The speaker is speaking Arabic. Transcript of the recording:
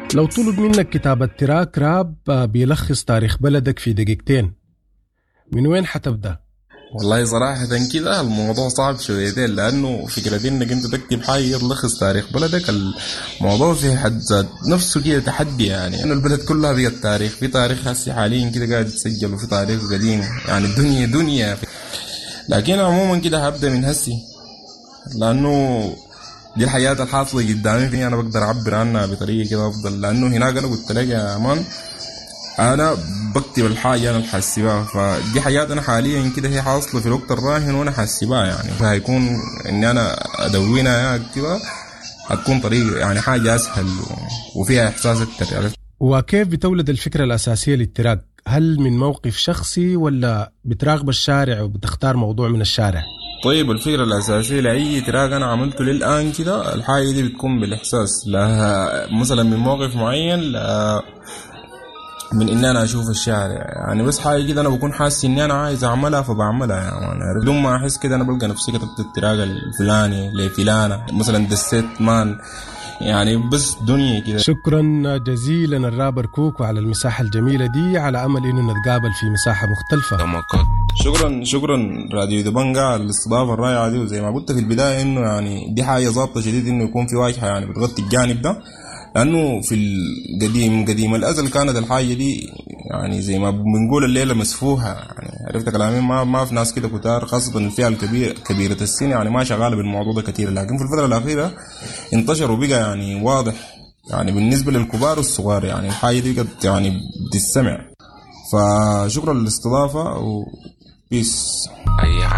لو طلب منك كتابة تراك راب بيلخص تاريخ بلدك في دقيقتين، من وين حتبدأ؟ والله صراحة كده الموضوع صعب شويتين، لأنه فكرة إنك أنت تكتب حاجة تلخص تاريخ بلدك، الموضوع في حد ذات نفسه كده تحدي. يعني إنه البلد كلها بقت تاريخ، في تاريخ هسي حاليا كده قاعد يتسجل، وفي تاريخ قديم، يعني الدنيا دنيا. لكن عموما كده هبدأ من هسي، لأنه دي الحياة الحاصلة قدامي، فيني أنا بقدر أعبر عنها بطريقة كده أفضل. لأنه هناك أنا قلت لك يا مان انا بكتب الحاجه انا الحاسبها، فدي حاجات انا حاليا كده هي حاصله في الوقت الراهن وانا حاسبها، يعني فهيكون اني انا ادونها اكتبها هتكون طريقه يعني حاجه اسهل وفيها احساس اكتر. يعني وكيف بتولد الفكرة الأساسية للتراك؟ هل من موقف شخصي ولا بتراقب الشارع وبتختار موضوع من الشارع؟ طيب الفكره الاساسيه لاي تراك انا عملته للان كده، الحاجه دي بتكون بالاحساس، لا مثلا من موقف معين، لا من ان انا اشوف الشارع، يعني بس حاجه كده انا بكون حاسس اني انا عايز اعملها فبعملها. يعني بدون ما احس كده انا بلقى نفسي كتبت التراك الفلاني لفلانه، مثلا دسيت مان، يعني بس دنيا كده. شكرا جزيلا الرابر كوكو على المساحة الجميلة دي، على أمل إنه نتقابل في مساحة مختلفة. شكرا راديو دبنجا على الاستضافه الرائعه دي، وزي ما قلت في البدايه انه يعني دي حاجه ظابطه شديد انه يكون في واجهه يعني بتغطي الجانب ده، لانه في قديم الازل كانت الحاجه دي يعني زي ما بنقول الليله مسفوحه. يعني عرفت كلامي، ما في ناس كده كتار، خاصه الفئه كبيره السن يعني ما شغاله بالموضوع ده كتير، لكن في الفتره الاخيره انتشر وبقى يعني واضح، يعني بالنسبه للكبار والصغار يعني الحاجه دي قد يعني بتستمع. فشكرا للاستضافه وبيس.